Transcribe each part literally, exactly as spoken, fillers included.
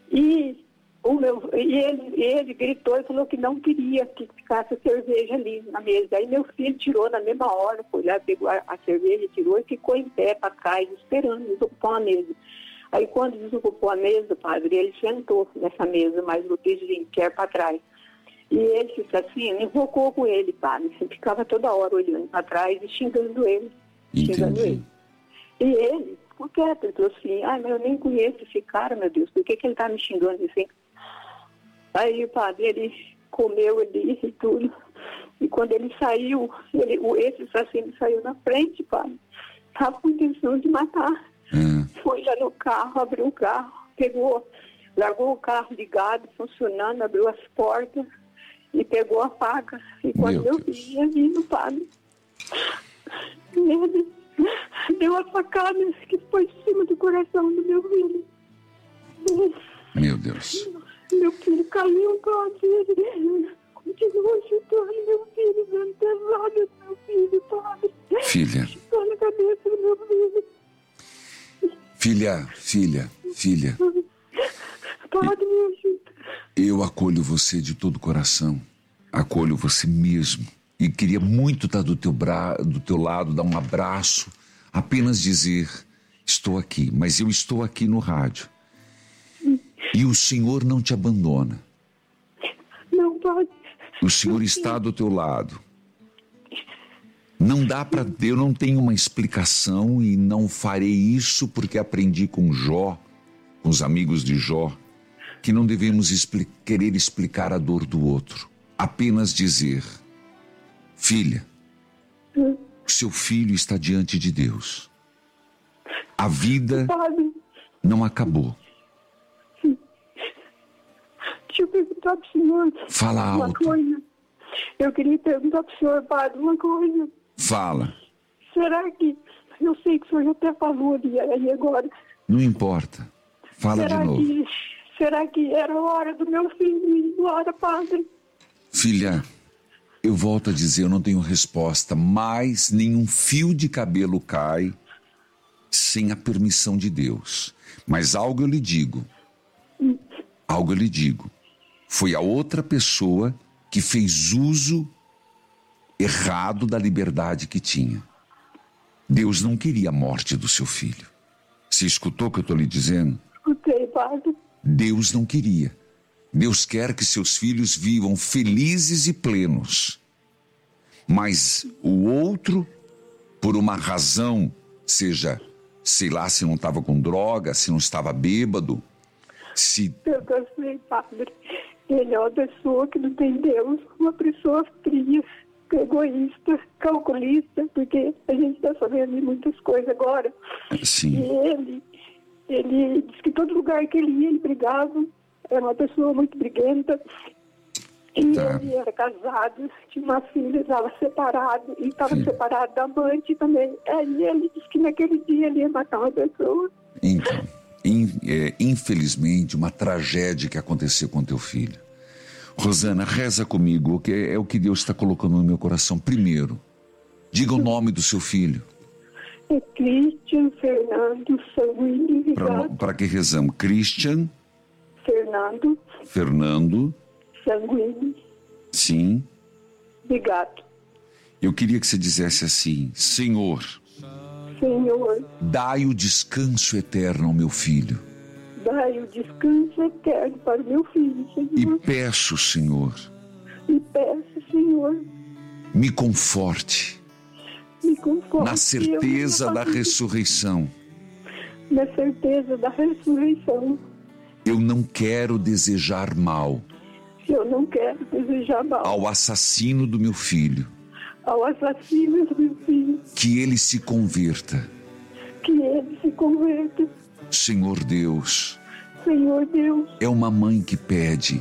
E, o meu, e ele, ele gritou e falou que não queria que ficasse a cerveja ali na mesa. Aí meu filho tirou na mesma hora, foi lá, pegou a, a cerveja, tirou e ficou em pé para trás, esperando desocupar a mesa. Aí quando desocupou a mesa, padre, ele sentou nessa mesa, mas o vizinho quer para trás. E ele fica assim, invocou com ele, padre. Você ficava toda hora olhando para trás e xingando ele. Entendi. Xingando ele. E ele ficou quieto, ele falou assim, ai, mas eu nem conheço esse cara, meu Deus, por que, que ele tá me xingando assim? Aí o padre, ele comeu ali e tudo. E quando ele saiu, ele, esse assassino saiu na frente, padre. Estava com intenção de matar. Hum. Foi lá no carro, abriu o carro, pegou, largou o carro ligado, funcionando, abriu as portas e pegou a faca. E quando Meu eu vi, ia vindo, padre, ele deu a facada que foi em cima do coração do meu filho. Meu Deus. Meu filho caiu, padre. Ele continuou chutando meu filho, dando pesado no meu filho, padre. Filha. Chutando a cabeça do meu filho. Filha, filha, filha. Padre, me ajuda. Eu acolho você de todo o coração. Acolho você mesmo. E queria muito estar do teu, bra... do teu lado, dar um abraço. Apenas dizer, estou aqui. Mas eu estou aqui no rádio. E o Senhor não te abandona. Não, padre. O Senhor está do teu lado. Não dá para... Eu não tenho uma explicação e não farei isso porque aprendi com Jó, com os amigos de Jó, que não devemos expli- querer explicar a dor do outro. Apenas dizer, filha, o seu filho está diante de Deus. A vida Padre, não acabou. deixa eu perguntar para o senhor Fala uma alto. coisa. Eu queria perguntar para o senhor, padre, uma coisa. Fala. Será que... Eu sei que o senhor já até falou ali, aí agora. Não importa. Fala será de novo. Que, será que era a hora do meu filho ir embora, padre? Filha, eu volto a dizer, eu não tenho resposta, mas nenhum fio de cabelo cai sem a permissão de Deus. Mas algo eu lhe digo, algo eu lhe digo, foi a outra pessoa que fez uso errado da liberdade que tinha. Deus não queria a morte do seu filho. Você escutou o que eu estou lhe dizendo? Escutei, padre. Deus não queria. Deus quer que seus filhos vivam felizes e plenos. Mas o outro, por uma razão, seja, sei lá, se não estava com droga, se não estava bêbado, se... Eu sei, padre. Ele é uma pessoa que não tem Deus, uma pessoa fria, egoísta, calculista, porque a gente está sabendo de muitas coisas agora. Sim. E ele, ele disse que todo lugar que ele ia, ele brigava. Era uma pessoa muito briguenta. E Tá. ele era casado, tinha uma filha, estava separado, e estava separado da amante também. Aí ele disse que naquele dia ele ia matar uma pessoa. Então, in, é, infelizmente, uma tragédia que aconteceu com teu filho. Rosana, reza comigo, que é, é o que Deus está colocando no meu coração. Primeiro, diga o nome do seu filho. É Christian Fernando Sanguíneo Vigato. Para que rezamos? Christian Fernando Fernando Sanguíneo Sim. Vigato. Eu queria que você dissesse assim: Senhor, Senhor, dai o descanso eterno ao meu filho. dai o descanso eterno para o meu filho, Senhor. E peço, Senhor, E peço, Senhor, me conforte me conforte. na certeza eu, da ressurreição. Na certeza da ressurreição. Eu não quero desejar mal Eu não quero desejar mal ao assassino do meu filho. ao assassino do meu filho. Que ele se converta. Que ele se converta. Senhor Deus, Senhor Deus, é uma mãe que pede.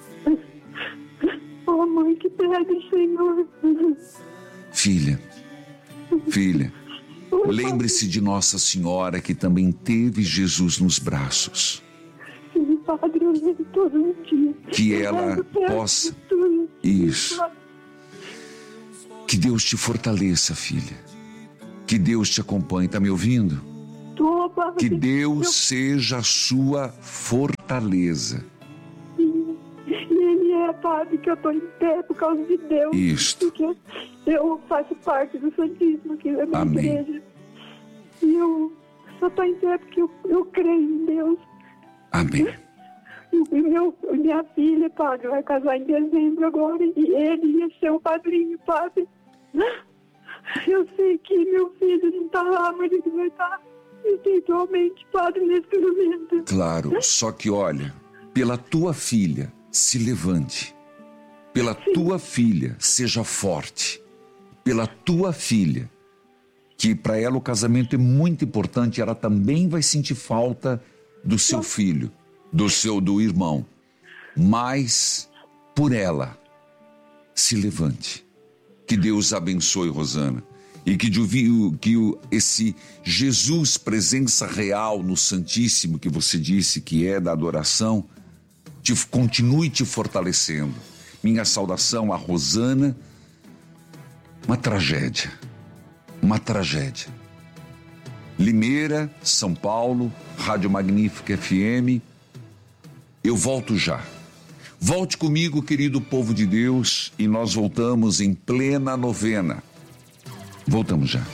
ó mãe que pede, Senhor. Filha, filha, lembre-se de Nossa Senhora que também teve Jesus nos braços. Sim, Padre, eu levo todo um dia. Que ela possa... Isso. Que Deus te fortaleça, filha. Que Deus te acompanhe. Está me ouvindo? Tô, Padre. Que Deus Eu... seja a sua fortaleza. fortaleza. Sim. E ele é, padre, que eu estou em pé por causa de Deus. Isto. Porque eu faço parte do Santíssimo aqui na minha Amém. igreja. E eu só estou em pé porque eu, eu creio em Deus. Amém. E meu, minha filha, padre, vai casar em dezembro agora. E ele ia ser o padrinho, padre. Eu sei que meu filho não está lá, mas ele vai estar espiritualmente, padre, nesse momento. Claro, só que olha, pela tua filha, se levante. Pela Sim. tua filha, seja forte. Pela tua filha, que para ela o casamento é muito importante, ela também vai sentir falta do seu filho, do seu do irmão. Mas por ela, se levante. Que Deus abençoe, Rosana. E que, que esse Jesus, presença real no Santíssimo, que você disse que é da adoração, te, continue te fortalecendo. Minha saudação a Rosana. Uma tragédia. Uma tragédia. Limeira, São Paulo, Rádio Magnífica F M. Eu volto já. Volte comigo, querido povo de Deus, e nós voltamos em plena novena. Voltamos já.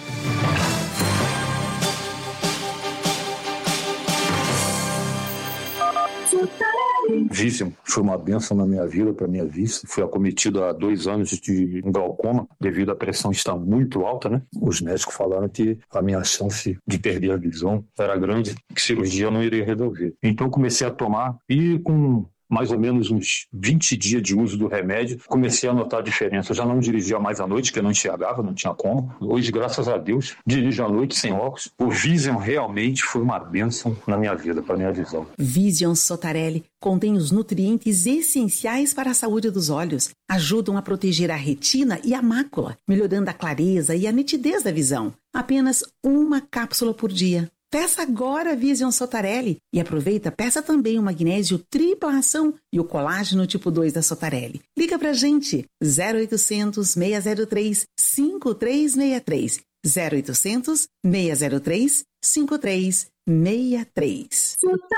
Vício foi uma bênção na minha vida, para minha vista. Fui acometido há dois anos de glaucoma, devido à pressão estar muito alta, né? Os médicos falaram que a minha chance de perder a visão era grande, que cirurgia não iria resolver. Então comecei a tomar e com mais ou menos uns vinte dias de uso do remédio, comecei a notar a diferença. Eu já não dirigia mais à noite, porque eu não enxergava, não tinha como. Hoje, graças a Deus, dirijo à noite sem óculos. O Vision realmente foi uma bênção na minha vida, para a minha visão. Vision Sotarelli contém os nutrientes essenciais para a saúde dos olhos. Ajudam a proteger a retina e a mácula, melhorando a clareza e a nitidez da visão. Apenas uma cápsula por dia. Peça agora a Vision Sotarelli e aproveita, peça também o magnésio tripla ação e o colágeno tipo dois da Sotarelli. Liga pra gente, zero oitocentos, seis zero três, cinco três seis três, zero oitocentos, seis zero três, cinco três seis três.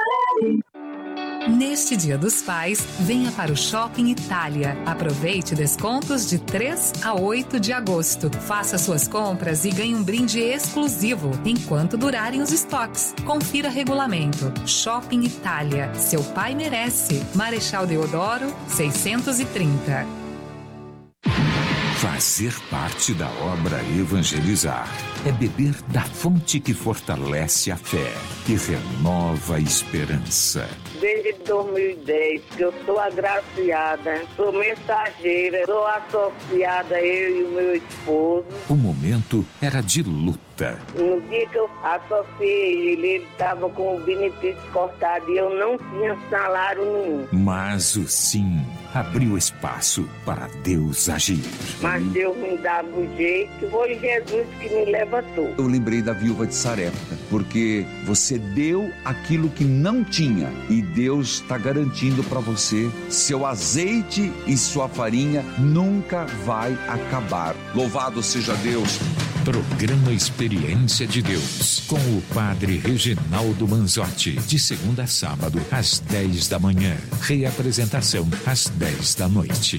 Neste Dia dos Pais, venha para o Shopping Itália. Aproveite descontos de três a oito de agosto. Faça suas compras e ganhe um brinde exclusivo enquanto durarem os estoques. Confira regulamento. Shopping Itália. Seu pai merece. Marechal Deodoro, seiscentos e trinta. Fazer parte da obra Evangelizar é beber da fonte que fortalece a fé e renova a esperança. Desde dois mil e dez que eu sou agraciada, sou mensageira, sou associada, eu e o meu esposo. O momento era de luta. No dia que eu associei ele, ele estava com o benefício cortado e eu não tinha salário nenhum. Mas o sim abriu espaço para Deus agir. Mas Deus me dava o jeito, foi Jesus que me levantou. Eu lembrei da viúva de Sarepta, porque você deu aquilo que não tinha e Deus está garantindo para você, seu azeite e sua farinha nunca vai acabar. Louvado seja Deus. Programa Experiência de Deus, com o Padre Reginaldo Manzotti, de segunda a sábado, às dez da manhã. Reapresentação, às dez da noite.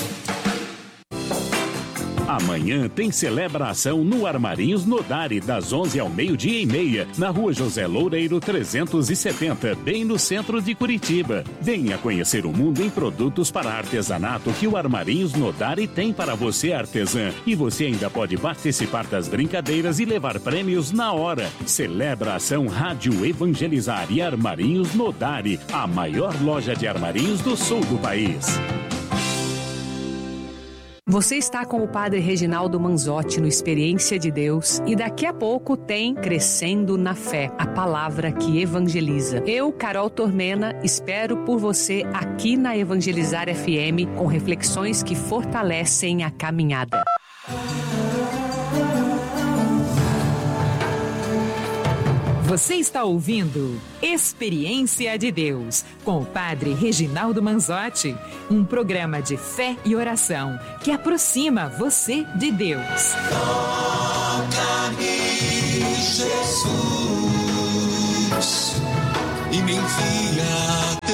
Amanhã tem celebração no Armarinhos Nodari, das onze ao meio-dia e meia, na rua José Loureiro trezentos e setenta, bem no centro de Curitiba. Venha conhecer o mundo em produtos para artesanato que o Armarinhos Nodari tem para você, artesã. E você ainda pode participar das brincadeiras e levar prêmios na hora. Celebra a ação Rádio Evangelizar e Armarinhos Nodari, a maior loja de armarinhos do sul do país. Você está com o Padre Reginaldo Manzotti no Experiência de Deus e daqui a pouco tem Crescendo na Fé, a palavra que evangeliza. Eu, Carol Tormena, espero por você aqui na Evangelizar F M com reflexões que fortalecem a caminhada. Você está ouvindo Experiência de Deus, com o Padre Reginaldo Manzotti, um programa de fé e oração que aproxima você de Deus. Toca-me, Jesus, e me envia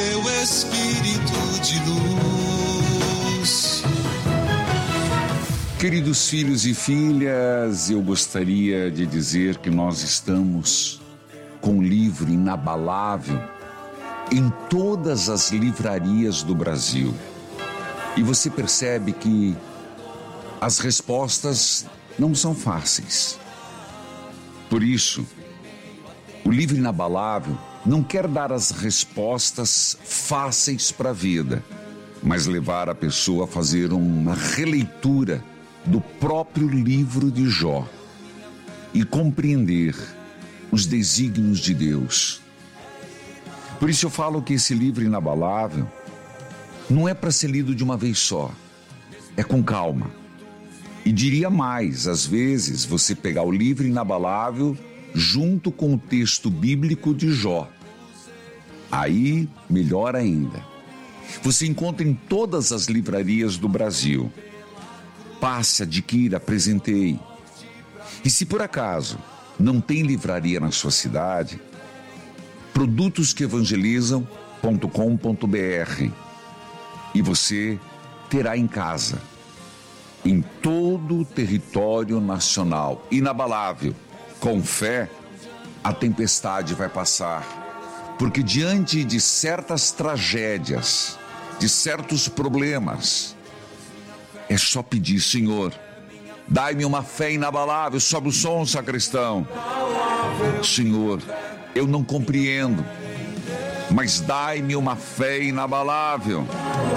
Queridos filhos e filhas, eu gostaria de dizer que nós estamos com um livro inabalável em todas as livrarias do Brasil. E você percebe que as respostas não são fáceis. Por isso, o livro inabalável não quer dar as respostas fáceis para a vida, mas levar a pessoa a fazer uma releitura do próprio livro de Jó e compreender os desígnios de Deus. Por isso eu falo que esse livro inabalável não é para ser lido de uma vez só, é com calma. E diria mais, às vezes você pegar o livro inabalável junto com o texto bíblico de Jó. Aí, melhor ainda. Você encontra em todas as livrarias do Brasil. Passe, adquira, presenteie. E se por acaso não tem livraria na sua cidade, produtos que evangelizam ponto com ponto br e você terá em casa, em todo o território nacional, inabalável. Com fé, a tempestade vai passar, porque diante de certas tragédias, de certos problemas, é só pedir: Senhor, dai-me uma fé inabalável. Sobe o som, sacristão. Senhor, eu não compreendo, mas dai-me uma fé inabalável.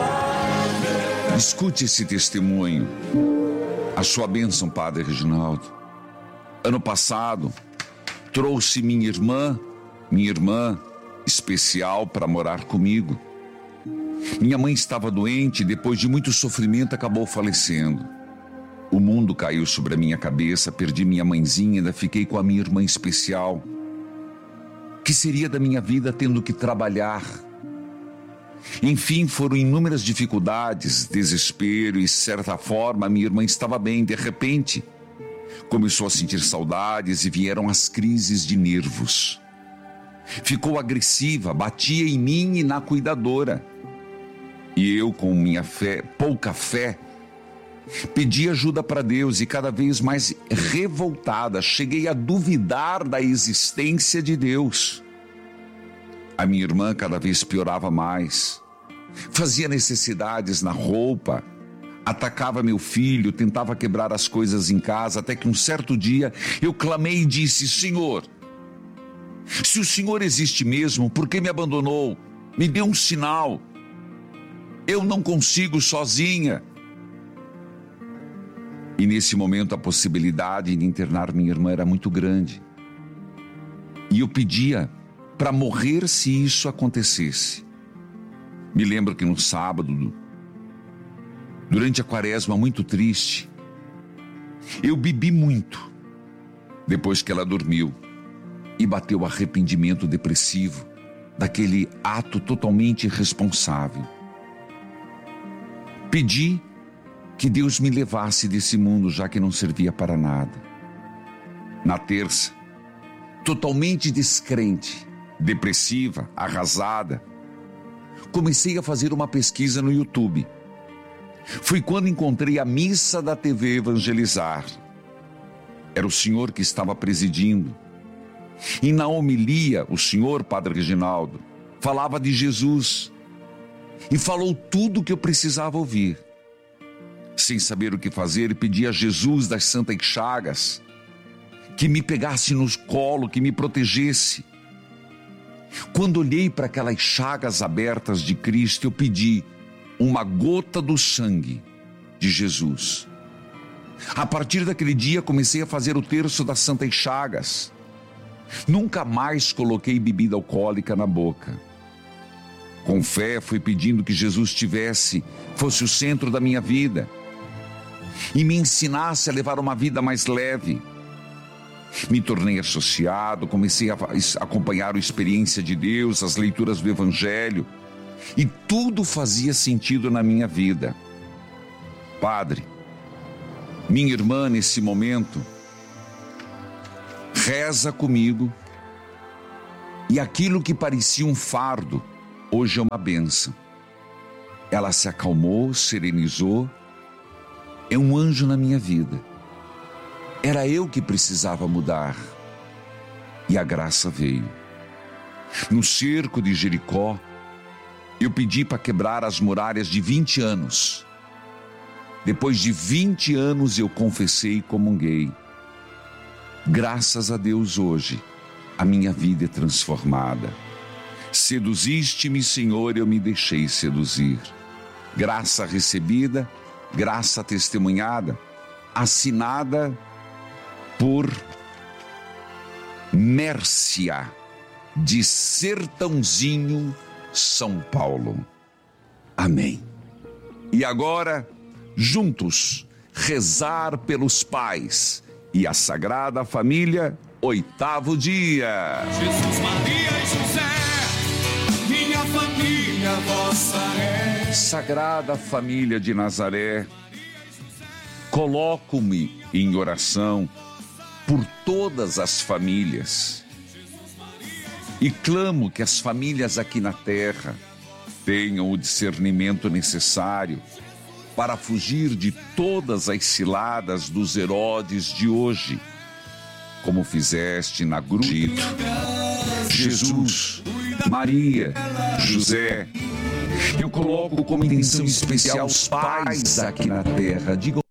Escute esse testemunho. A sua bênção, Padre Reginaldo. Ano passado, trouxe minha irmã, minha irmã especial para morar comigo. Minha mãe estava doente e depois de muito sofrimento acabou falecendo. O mundo caiu sobre a minha cabeça, perdi minha mãezinha e ainda fiquei com a minha irmã especial. Que seria da minha vida tendo que trabalhar? Enfim, foram inúmeras dificuldades, desespero e, de certa forma, minha irmã estava bem. De repente, começou a sentir saudades e vieram as crises de nervos. Ficou agressiva, batia em mim e na cuidadora. E eu, com minha fé, pouca fé, pedi ajuda para Deus e cada vez mais revoltada, cheguei a duvidar da existência de Deus. A minha irmã cada vez piorava mais, fazia necessidades na roupa, atacava meu filho, tentava quebrar as coisas em casa, até que um certo dia eu clamei e disse: Senhor, se o Senhor existe mesmo, por que me abandonou? Me dê um sinal. Eu não consigo sozinha. E nesse momento a possibilidade de internar minha irmã era muito grande. E eu pedia para morrer se isso acontecesse. Me lembro que no sábado, durante a quaresma muito triste, eu bebi muito depois que ela dormiu e bateu o arrependimento depressivo daquele ato totalmente irresponsável. Pedi que Deus me levasse desse mundo, já que não servia para nada. Na terça, totalmente descrente, depressiva, arrasada, comecei a fazer uma pesquisa no YouTube. Foi quando encontrei a missa da T V Evangelizar. Era o senhor que estava presidindo. E na homilia, o senhor, Padre Reginaldo, falava de Jesus. E falou tudo o que eu precisava ouvir. Sem saber o que fazer, pedi a Jesus das Santas Chagas que me pegasse no colo, que me protegesse. Quando olhei para aquelas chagas abertas de Cristo, eu pedi uma gota do sangue de Jesus. A partir daquele dia, comecei a fazer o terço das Santas Chagas. Nunca mais coloquei bebida alcoólica na boca. Com fé, fui pedindo que Jesus tivesse, fosse o centro da minha vida e me ensinasse a levar uma vida mais leve. Me tornei associado, comecei a acompanhar a experiência de Deus, as leituras do Evangelho, e tudo fazia sentido na minha vida. Padre, minha irmã nesse momento reza comigo, e aquilo que parecia um fardo, hoje é uma bênção. Ela se acalmou, serenizou é um anjo na minha vida. Era eu que precisava mudar. E a graça veio. No cerco de Jericó, eu pedi para quebrar as muralhas de vinte anos. Depois de vinte anos eu confessei e comunguei. Graças a Deus hoje, a minha vida é transformada. Seduziste-me, Senhor, eu me deixei seduzir. Graça recebida, graça testemunhada, assinada por Mércia, de Sertãozinho, São Paulo. Amém. E agora, juntos, rezar pelos pais e a Sagrada Família, oitavo dia. Jesus, Maria e José, minha família, vossa é. Sagrada Família de Nazaré, coloco-me em oração por todas as famílias e clamo que as famílias aqui na terra tenham o discernimento necessário para fugir de todas as ciladas dos Herodes de hoje, como fizeste na cruz. Jesus, Maria, José, eu coloco como intenção especial os pais aqui na terra. Diga